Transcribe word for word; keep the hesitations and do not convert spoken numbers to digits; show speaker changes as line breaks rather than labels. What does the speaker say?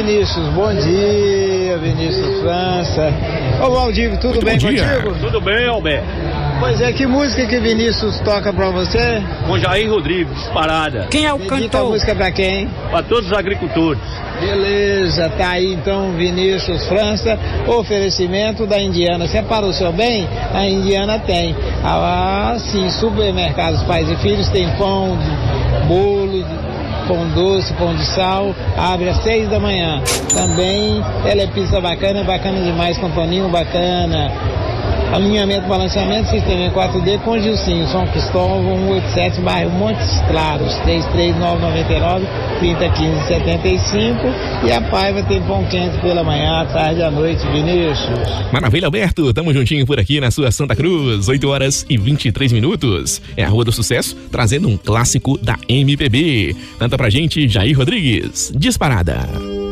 Vinícius, bom dia, Vinícius França. Ô Valdir, tudo
Muito
bem
bom dia.
contigo?
Tudo bem, Alberto?
Pois é, que música que Vinícius toca pra você?
Com Jair Rodrigues, disparada.
Quem é o
Dedica a
cantor?
música pra quem?
Para todos os agricultores.
Beleza, tá aí então Vinícius França, oferecimento da Indiana. Você é para o seu bem? A Indiana tem. Ah, sim, supermercados Pais e Filhos tem pão, bolo, pão doce, pão de sal, abre às seis da manhã. Também telepista bacana, bacana demais, companhia bacana. Alinhamento, balanceamento, sistema em quatro D com Gilcinho, São Cristóvão, cento e oitenta e sete, bairro Montes Claros, três três nove nove nove, trinta quinze setenta e cinco. E a Paiva tem pão quente pela manhã, à tarde e à noite, Vinícius.
Maravilha, Alberto, tamo juntinho por aqui na sua Santa Cruz, oito horas e vinte e três minutos. É a Rua do Sucesso, trazendo um clássico da M P B. Canta pra gente Jair Rodrigues, Disparada.